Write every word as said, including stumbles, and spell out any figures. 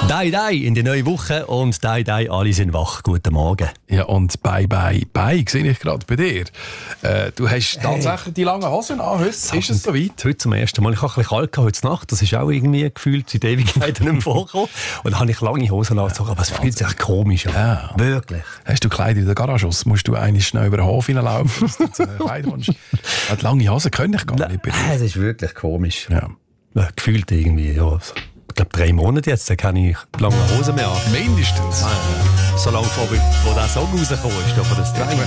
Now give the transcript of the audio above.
Dai Dai in die neue Woche und Dai Dai, alle sind wach. Guten Morgen. Ja, und Bye Bye Bye sehe ich gerade bei dir. Äh, du hast tatsächlich hey. die langen Hosen an. Heute ist es soweit. Heute zum ersten Mal. Ich habe ein bisschen kalt gehabt, heute Nacht. Das ist auch irgendwie gefühlt seit Ewigkeiten nicht mehr vorgekommen. Und dann habe ich lange Hosen angezogen, aber es fühlt sich komisch an. Ja. Wirklich. Hast du Kleider in der Garage? Musst du eigentlich schnell über den Hof hineinlaufen, dass du zu Kleider kommst? Die lange Hosen können ich gar nicht bei dir. Es ist wirklich komisch. Ja. Ja, gefühlt irgendwie, ja. Ich glaube, drei Monate jetzt, dann kann ich lange Hosen mehr an. Mindestens. Ah, ja. So lange vor, wo der Song rausgekommen ist. Aber das